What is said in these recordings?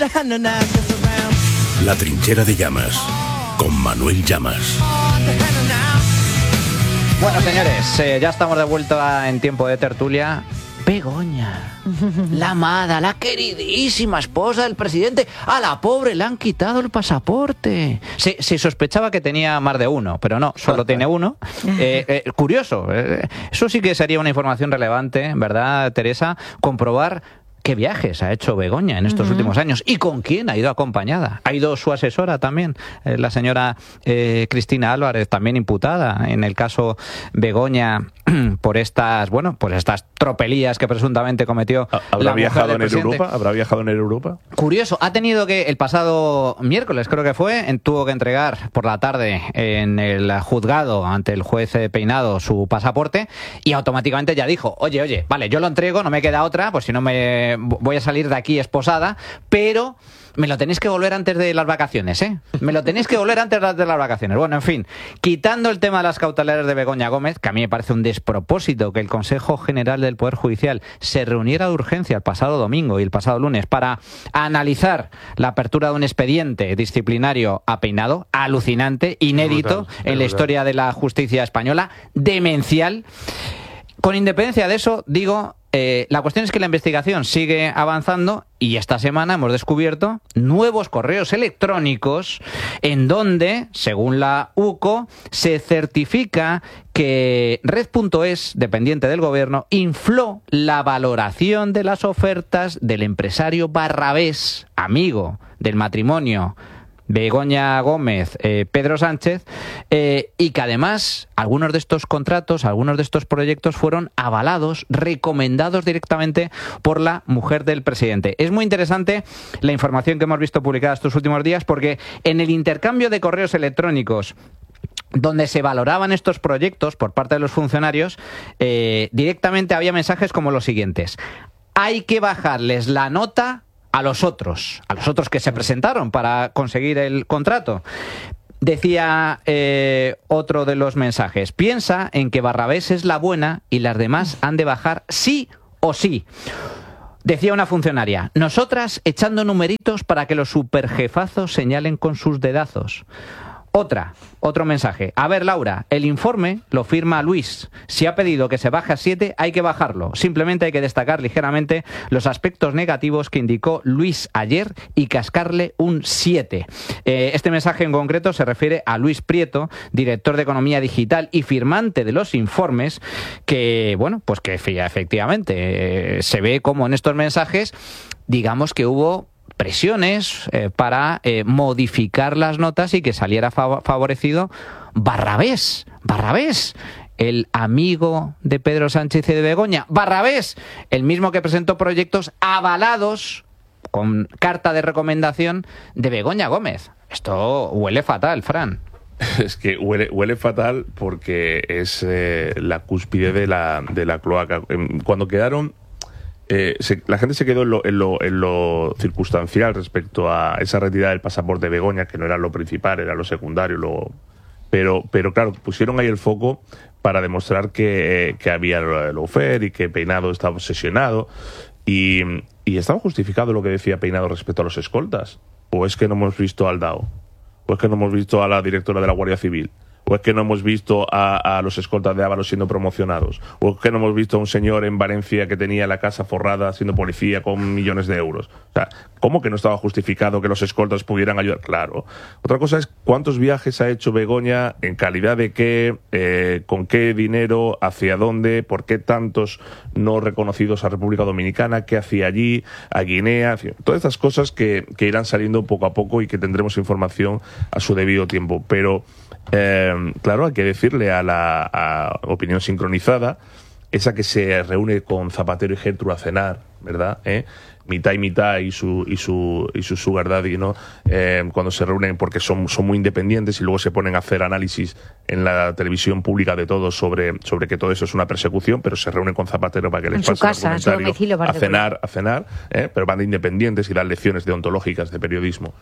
La trinchera de Llamas, con Manuel Llamas. Bueno, señores, ya estamos de vuelta en tiempo de tertulia. Begoña, la amada, la queridísima esposa del presidente. A la pobre le han quitado el pasaporte. Se sospechaba que tenía más de uno, pero no, solo tiene uno. Curioso, eso sí que sería una información relevante, ¿verdad, Teresa? Comprobar qué viajes ha hecho Begoña en estos últimos años y con quién ha ido acompañada. Ha ido su asesora también, la señora Cristina Álvarez, también imputada en el caso Begoña por estas tropelías que presuntamente cometió. ¿Habrá viajado en Europa? ¿Habrá viajado en Europa? Curioso, ha tenido que, el pasado miércoles creo que fue, tuvo que entregar por la tarde en el juzgado ante el juez Peinado su pasaporte y automáticamente ya dijo, oye, vale, yo lo entrego, no me queda otra, pues si no me voy a salir de aquí esposada, pero me lo tenéis que volver antes de las vacaciones, ¿eh? Me lo tenéis que volver antes de las vacaciones. Bueno, en fin, quitando el tema de las cautelares de Begoña Gómez, que a mí me parece un despropósito que el Consejo General del Poder Judicial se reuniera de urgencia el pasado domingo y el pasado lunes para analizar la apertura de un expediente disciplinario a Peinado, alucinante, inédito en la historia de la justicia española, demencial. Con independencia de eso, digo, la cuestión es que la investigación sigue avanzando y esta semana hemos descubierto nuevos correos electrónicos en donde, según la UCO, se certifica que Red.es, dependiente del gobierno, infló la valoración de las ofertas del empresario Barrabés, amigo del matrimonio Begoña Gómez, Pedro Sánchez, y que además algunos de estos contratos, algunos de estos proyectos fueron avalados, recomendados directamente por la mujer del presidente. Es muy interesante la información que hemos visto publicada estos últimos días porque en el intercambio de correos electrónicos donde se valoraban estos proyectos por parte de los funcionarios, directamente había mensajes como los siguientes: hay que bajarles la nota a los otros que se presentaron para conseguir el contrato. Decía otro de los mensajes: piensa en que Barrabés es la buena y las demás han de bajar sí o sí. Decía una funcionaria: nosotras echando numeritos para que los superjefazos señalen con sus dedazos. Otro mensaje: a ver, Laura, el informe lo firma Luis. Si ha pedido que se baje a 7, hay que bajarlo. Simplemente hay que destacar ligeramente los aspectos negativos que indicó Luis ayer y cascarle un 7. Este mensaje en concreto se refiere a Luis Prieto, director de Economía Digital y firmante de los informes, que, bueno, pues que efectivamente se ve como en estos mensajes, digamos que hubo presiones para modificar las notas y que saliera favorecido Barrabés, el amigo de Pedro Sánchez y de Begoña. Barrabés, el mismo que presentó proyectos avalados con carta de recomendación de Begoña Gómez. Esto huele fatal, Fran. Es que huele fatal porque es la cúspide de la cloaca. Cuando quedaron... la gente se quedó en lo circunstancial respecto a esa retirada del pasaporte de Begoña, que no era lo principal, era lo secundario. Pero claro, pusieron ahí el foco para demostrar que había lawfare y que Peinado estaba obsesionado. Y estaba justificado lo que decía Peinado respecto a los escoltas. ¿O es que no hemos visto al DAO? ¿O es que no hemos visto a la directora de la Guardia Civil? ¿O es que no hemos visto a los escoltas de Ábalos siendo promocionados? ¿O es que no hemos visto a un señor en Valencia que tenía la casa forrada siendo policía con millones de euros? O sea, ¿cómo que no estaba justificado que los escoltas pudieran ayudar? Claro. Otra cosa es cuántos viajes ha hecho Begoña, en calidad de qué, con qué dinero, hacia dónde, por qué tantos no reconocidos a República Dominicana, qué hacía allí, a Guinea, en fin, todas estas cosas que irán saliendo poco a poco y que tendremos información a su debido tiempo. Pero claro, hay que decirle a Opinión Sincronizada, esa que se reúne con Zapatero y Gertrude a cenar, ¿verdad? Mitad y mitad y su sugar daddy, ¿no? Cuando se reúnen, porque son muy independientes y luego se ponen a hacer análisis en la televisión pública de todo sobre que todo eso es una persecución, pero se reúnen con Zapatero para que les pase el comentario a cenar, pero van de independientes y dan lecciones deontológicas de periodismo.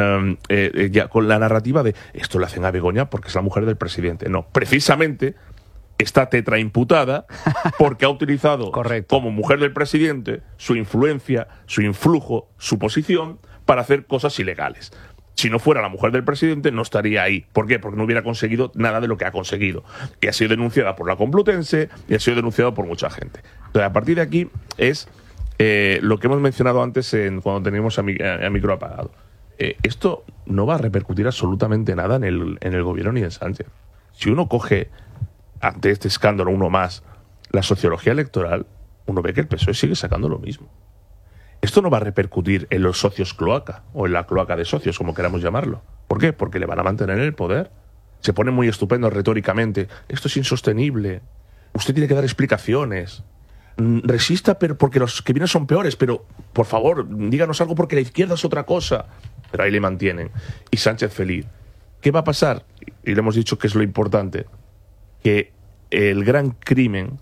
Ya con la narrativa de esto le hacen a Begoña porque es la mujer del presidente. No, precisamente está tetraimputada porque ha utilizado como mujer del presidente su influencia, su influjo, su posición para hacer cosas ilegales. Si no fuera la mujer del presidente, no estaría ahí. ¿Por qué? Porque no hubiera conseguido nada de lo que ha conseguido. Y ha sido denunciada por la Complutense y ha sido denunciada por mucha gente. Entonces, a partir de aquí es lo que hemos mencionado antes cuando teníamos a micro apagado. Esto no va a repercutir absolutamente nada en el gobierno ni en Sánchez. Si uno coge, ante este escándalo, uno más, la sociología electoral, uno ve que el PSOE sigue sacando lo mismo. Esto no va a repercutir en los socios cloaca, o en la cloaca de socios, como queramos llamarlo. ¿Por qué? Porque le van a mantener en el poder. Se pone muy estupendo retóricamente. Esto es insostenible. Usted tiene que dar explicaciones. Resista, pero porque los que vienen son peores, pero por favor, díganos algo porque la izquierda es otra cosa. Pero ahí le mantienen. Y Sánchez feliz. ¿Qué va a pasar? Y le hemos dicho que es lo importante. Que el gran crimen,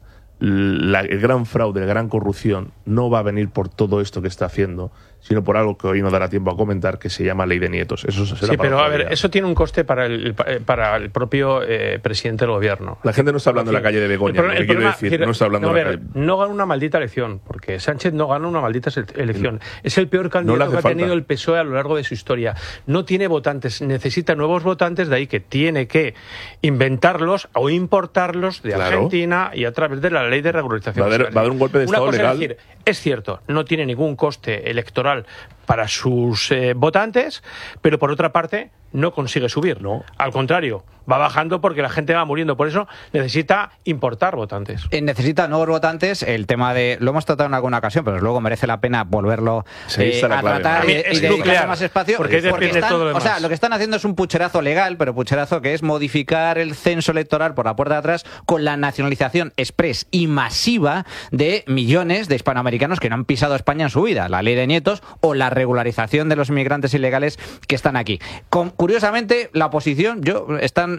el gran fraude, la gran corrupción no va a venir por todo esto que está haciendo, sino por algo que hoy no dará tiempo a comentar, que se llama Ley de Nietos. Eso será sí, pero a ver, eso tiene un coste para el propio presidente del gobierno. La gente no está hablando en la calle de Begoña, no está hablando no, en la calle. No gana una maldita elección, porque Sánchez no gana una maldita elección. Es el peor candidato que ha tenido el PSOE a lo largo de su historia. No tiene votantes, necesita nuevos votantes, de ahí que tiene que inventarlos o importarlos de Argentina y a través de la ley de regularización. Va a haber un golpe de Estado legal. Es decir, es cierto, no tiene ningún coste electoral para sus votantes, pero por otra parte no consigue subir. No. Al contrario, va bajando porque la gente va muriendo. Por eso necesita importar votantes. Necesita nuevos votantes. El tema lo hemos tratado en alguna ocasión, pero luego merece la pena volverlo a tratar y dedicarle más espacio. Porque depende todo lo demás. O sea, lo que están haciendo es un pucherazo legal, pero pucherazo que es modificar el censo electoral por la puerta de atrás con la nacionalización express y masiva de millones de hispanoamericanos que no han pisado España en su vida. La ley de nietos o la regularización de los inmigrantes ilegales que están aquí. Curiosamente, la oposición están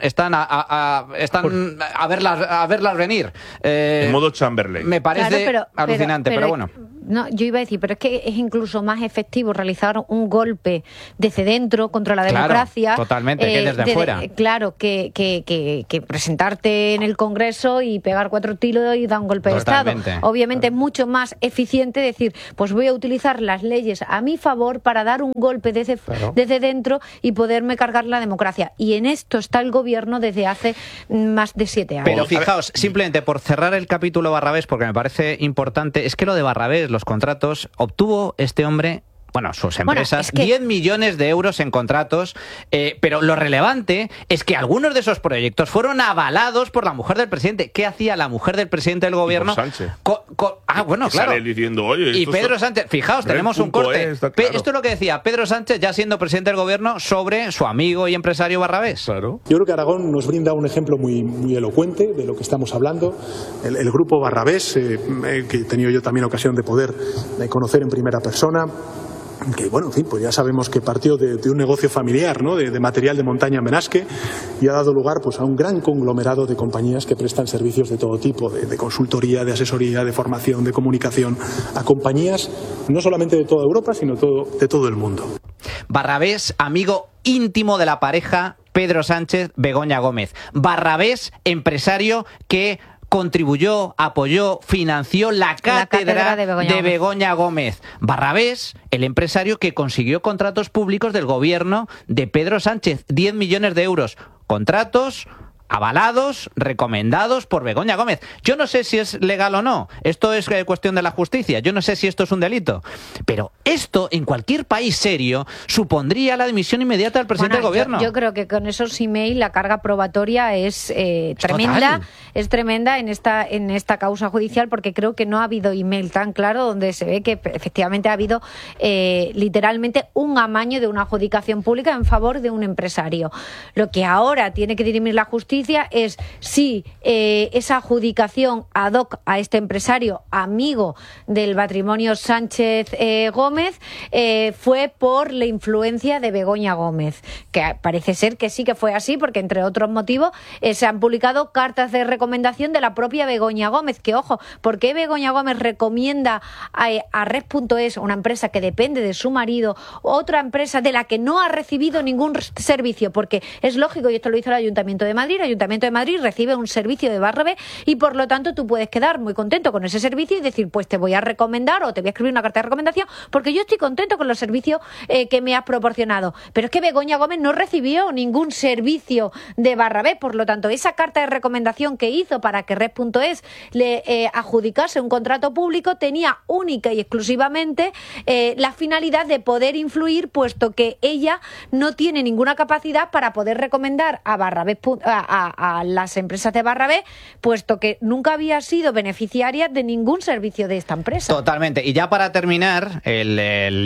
a verlas venir. En modo Chamberlain. Me parece alucinante, pero bueno. No, yo iba a decir, pero es que es incluso más efectivo realizar un golpe desde dentro contra la democracia. Totalmente, que desde fuera. Claro, que presentarte en el Congreso y pegar 4 tiros y dar un golpe de Estado. Obviamente es mucho más eficiente decir, pues voy a utilizar las leyes a mi favor para dar un golpe desde dentro y poderme cargar la democracia. Y en esto está el gobierno desde hace más de 7 años. Pero fijaos, simplemente por cerrar el capítulo Barrabés, porque me parece importante, es que lo de Barrabés, los contratos, obtuvo este hombre, sus empresas, 10 millones de euros en contratos, pero lo relevante es que algunos de esos proyectos fueron avalados por la mujer del presidente. ¿Qué hacía la mujer del presidente del gobierno? Sánchez. Claro. Sale diciendo, oye, y Pedro Sánchez, fijaos, tenemos un corte. Esto es lo que decía Pedro Sánchez, ya siendo presidente del gobierno, sobre su amigo y empresario Barrabés. Claro. Yo creo que Aragón nos brinda un ejemplo muy, muy elocuente de lo que estamos hablando. El grupo Barrabés, que he tenido yo también ocasión de poder conocer en primera persona, que en fin, pues ya sabemos que partió de un negocio familiar, ¿no? de material de montaña en Benasque, y ha dado lugar pues a un gran conglomerado de compañías que prestan servicios de todo tipo, de consultoría, de asesoría, de formación, de comunicación, a compañías no solamente de toda Europa, sino de todo el mundo. Barrabés, amigo íntimo de la pareja Pedro Sánchez, Begoña Gómez. Barrabés, empresario que contribuyó, apoyó, financió la cátedra de Begoña Gómez. Barrabés, el empresario que consiguió contratos públicos del gobierno de Pedro Sánchez, 10 millones de euros. Contratos avalados, recomendados por Begoña Gómez. Yo no sé si es legal o no. Esto es cuestión de la justicia. Yo no sé si esto es un delito. Pero esto, en cualquier país serio, supondría la dimisión inmediata del presidente del gobierno. Yo creo que con esos emails la carga probatoria es tremenda. Es tremenda en esta causa judicial, porque creo que no ha habido email tan claro donde se ve que efectivamente ha habido literalmente un amaño de una adjudicación pública en favor de un empresario. Lo que ahora tiene que dirimir la justicia es si esa adjudicación ad hoc a este empresario, amigo del matrimonio Sánchez Gómez, fue por la influencia de Begoña Gómez, que parece ser que sí que fue así, porque entre otros motivos se han publicado cartas de recomendación de la propia Begoña Gómez, que ojo, ¿por qué Begoña Gómez recomienda a Red.es, una empresa que depende de su marido, otra empresa de la que no ha recibido ningún servicio? Porque es lógico, y esto lo hizo el Ayuntamiento de Madrid, Ayuntamiento de Madrid recibe un servicio de Barrabés y por lo tanto tú puedes quedar muy contento con ese servicio y decir, pues te voy a recomendar o te voy a escribir una carta de recomendación porque yo estoy contento con los servicios que me has proporcionado. Pero es que Begoña Gómez no recibió ningún servicio de Barrabés, por lo tanto esa carta de recomendación que hizo para que Red.es le adjudicase un contrato público tenía única y exclusivamente la finalidad de poder influir, puesto que ella no tiene ninguna capacidad para poder recomendar a Barrabés, a las empresas de Barrabés, puesto que nunca había sido beneficiaria de ningún servicio de esta empresa. Totalmente. Y ya para terminar, el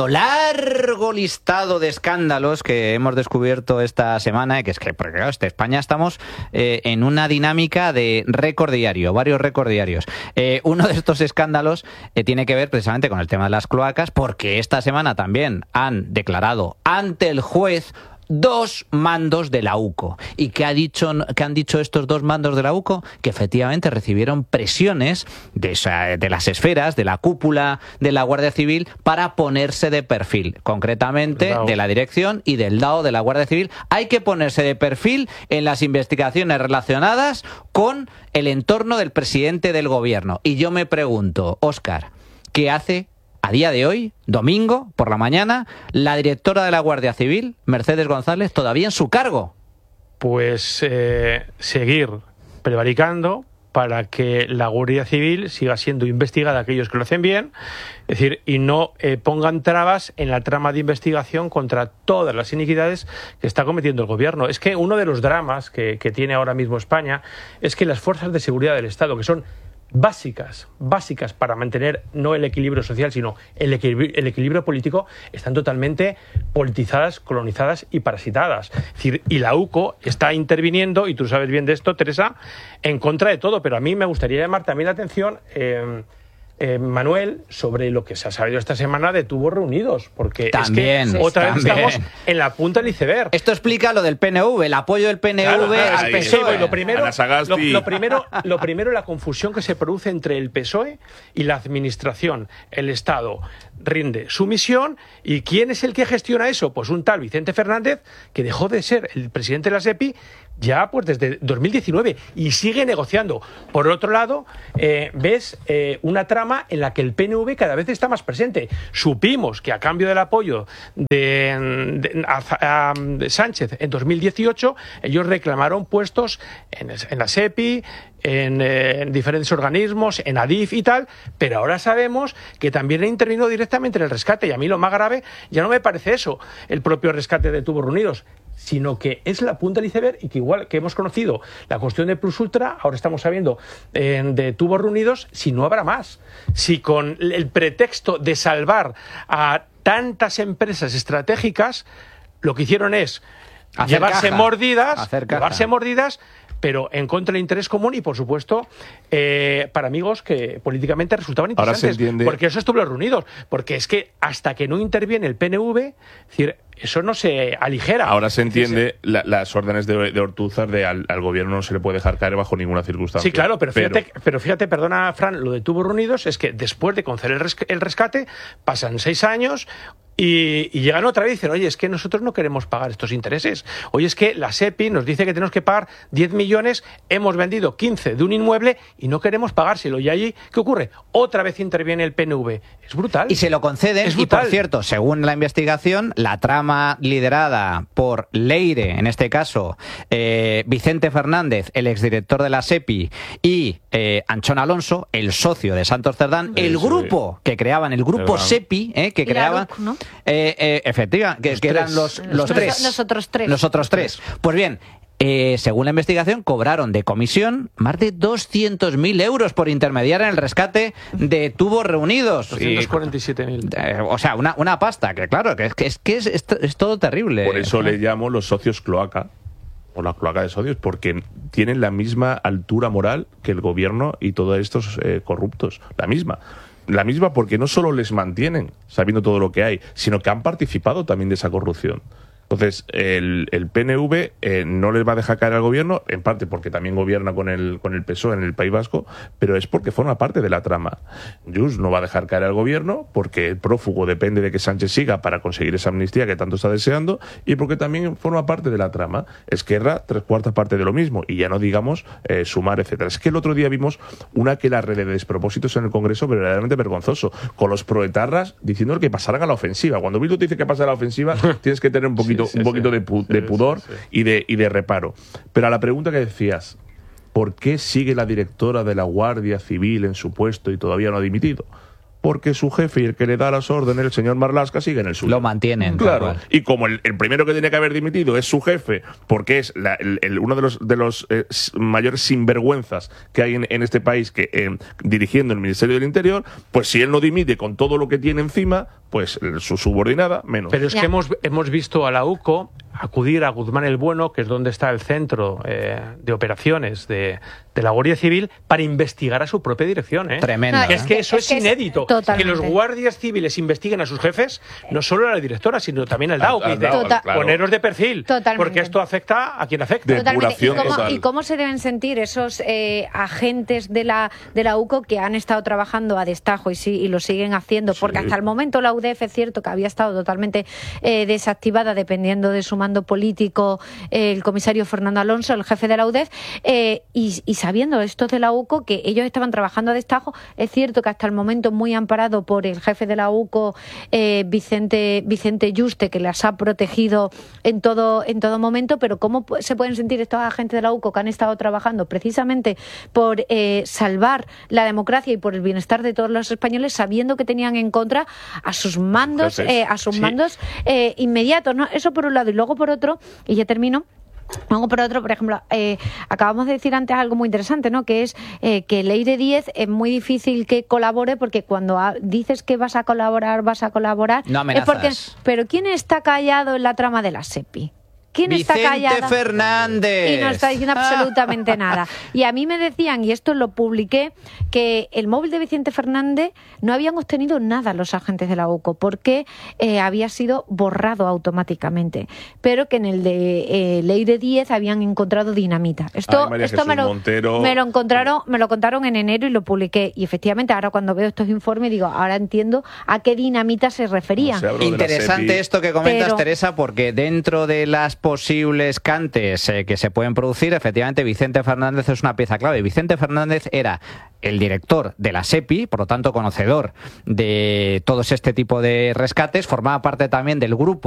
largo listado de escándalos que hemos descubierto esta semana, que es que, porque claro, España estamos en una dinámica de récord diario, varios récord diarios. Uno de estos escándalos tiene que ver precisamente con el tema de las cloacas, porque esta semana también han declarado ante el juez 2 mandos de la UCO. ¿Y qué han dicho estos 2 mandos de la UCO? Que efectivamente recibieron presiones de las esferas, de la cúpula de la Guardia Civil para ponerse de perfil, concretamente de la dirección y del DAO de la Guardia Civil. Hay que ponerse de perfil en las investigaciones relacionadas con el entorno del presidente del gobierno. Y yo me pregunto, Óscar, ¿qué hace a día de hoy, domingo, por la mañana, la directora de la Guardia Civil, Mercedes González, todavía en su cargo? Pues seguir prevaricando para que la Guardia Civil siga siendo investigada aquellos que lo hacen bien, es decir, y no pongan trabas en la trama de investigación contra todas las iniquidades que está cometiendo el gobierno. Es que uno de los dramas que tiene ahora mismo España es que las fuerzas de seguridad del Estado, que son básicas para mantener no el equilibrio social, sino el equilibrio político, están totalmente politizadas, colonizadas y parasitadas. Es decir, y la UCO está interviniendo, y tú sabes bien de esto, Teresa, en contra de todo. Pero a mí me gustaría llamar también la atención, Manuel, sobre lo que se ha sabido esta semana de Tubos Reunidos, porque también, es que otra vez estamos en la punta del iceberg. Esto explica lo del PNV, el apoyo del PNV al PSOE. Lo primero, la confusión que se produce entre el PSOE y la administración. El Estado rinde su misión, ¿y quién es el que gestiona eso? Pues un tal Vicente Fernández, que dejó de ser el presidente de la SEPI ya pues desde 2019 y sigue negociando. Por otro lado, ves una trama en la que el PNV cada vez está más presente. Supimos que a cambio del apoyo de Sánchez en 2018, ellos reclamaron puestos en la SEPI, en diferentes organismos, en ADIF y tal, pero ahora sabemos que también ha intervenido directamente en el rescate, y a mí lo más grave ya no me parece eso, el propio rescate de Tubos Reunidos, sino que es la punta del iceberg, y que igual que hemos conocido la cuestión de Plus Ultra, ahora estamos sabiendo de Tubos Reunidos, si no habrá más. Si con el pretexto de salvar a tantas empresas estratégicas, lo que hicieron es llevarse mordidas, pero en contra del interés común y, por supuesto, para amigos que políticamente resultaban interesantes. Porque eso es Tubos Reunidos. Porque es que hasta que no interviene el PNV, es decir, eso no se aligera. Ahora se entiende las órdenes de Ortúzar de al gobierno no se le puede dejar caer bajo ninguna circunstancia. Sí, claro, pero fíjate, perdona, Fran, lo de Tubos Reunidos es que después de conceder el rescate, pasan 6 años y llegan otra vez y dicen, oye, es que nosotros no queremos pagar estos intereses. Oye, es que la SEPI nos dice que tenemos que pagar 10 millones, hemos vendido 15 de un inmueble y no queremos pagárselo. Y allí, ¿qué ocurre? Otra vez interviene el PNV. Es brutal. Y se lo conceden. Y, por cierto, según la investigación, la trama liderada por Leire, en este caso, Vicente Fernández, el exdirector de la SEPI, y Anchón Alonso, el socio de Santos Cerdán, el grupo que creaban, el grupo SEPI, que creaban... ¿no? Efectivamente, que eran los tres. Los otros tres. Pues bien, según la investigación, cobraron de comisión más de 200.000 euros por intermediar en el rescate de Tubos Reunidos. 247.000. O sea, una pasta, que claro, que es todo terrible. Por eso le llamo los socios cloaca, o la cloaca de socios, porque tienen la misma altura moral que el gobierno y todos estos corruptos. La misma porque no solo les mantienen sabiendo todo lo que hay, sino que han participado también de esa corrupción. Entonces, el PNV no les va a dejar caer al gobierno, en parte porque también gobierna con el PSOE en el País Vasco, pero es porque forma parte de la trama. Junts no va a dejar caer al gobierno porque el prófugo depende de que Sánchez siga para conseguir esa amnistía que tanto está deseando, y porque también forma parte de la trama. Esquerra, 3/4 parte de lo mismo, y ya no digamos Sumar, etcétera. Es que el otro día vimos una que la red de despropósitos en el Congreso verdaderamente vergonzoso, con los proetarras diciendo que pasaran a la ofensiva. Cuando Bildu te dice que pasa a la ofensiva, tienes que tener un poquito de pudor y de reparo. Pero a la pregunta que decías, ¿por qué sigue la directora de la Guardia Civil en su puesto y todavía no ha dimitido? Porque su jefe y el que le da las órdenes, el señor Marlaska, sigue en el suyo. Lo mantienen. Claro. Y como el primero que tiene que haber dimitido es su jefe, porque es uno de los mayores sinvergüenzas que hay en este país, que dirigiendo el Ministerio del Interior, pues si él no dimite con todo lo que tiene encima, pues su subordinada menos. Pero es que hemos visto a la UCO acudir a Guzmán el Bueno, que es donde está el centro de operaciones de la Guardia Civil, para investigar a su propia dirección. Tremendo. Que es que eso es inédito. Totalmente. Que los guardias civiles investiguen a sus jefes, no solo a la directora, sino también al DAO. Claro. Poneros de perfil. Totalmente. Porque esto afecta a quien afecta. Depuración total. ¿Y cómo se deben sentir esos agentes de la UCO que han estado trabajando a destajo y lo siguen haciendo? Porque hasta el momento la UDEF es cierto que había estado totalmente desactivada, dependiendo de su mando político, el comisario Fernando Alonso, el jefe de la UDEF, y sabiendo estos de la UCO que ellos estaban trabajando a destajo. Es cierto que hasta el momento muy amparado por el jefe de la UCO, Vicente Yuste, que las ha protegido en todo momento, pero ¿cómo se pueden sentir estos agentes de la UCO que han estado trabajando precisamente por salvar la democracia y por el bienestar de todos los españoles, sabiendo que tenían en contra a sus mandos, mandos inmediatos, ¿no? Eso por un lado. Y luego por otro, y ya termino, luego, por otro, por ejemplo, acabamos de decir antes algo muy interesante, ¿no? Que es que Leire Díez es muy difícil que colabore, porque cuando dices que vas a colaborar. No amenazas. Pero ¿quién está callado en la trama de la SEPI? ¿Quién está callado? Vicente Fernández. Y no está diciendo absolutamente nada. Y a mí me decían, y esto lo publiqué, que el móvil de Vicente Fernández no habían obtenido nada los agentes de la UCO, porque había sido borrado automáticamente, pero que en el de Leire Díez habían encontrado dinamita. Esto me lo contaron en enero y lo publiqué. Y efectivamente, ahora cuando veo estos informes, digo, ahora entiendo a qué dinamita se referían. Interesante esto que comentas, Teresa, porque dentro de las posibles cantes que se pueden producir, efectivamente Vicente Fernández es una pieza clave. Vicente Fernández era el director de la SEPI, por lo tanto conocedor de todos este tipo de rescates, formaba parte también del grupo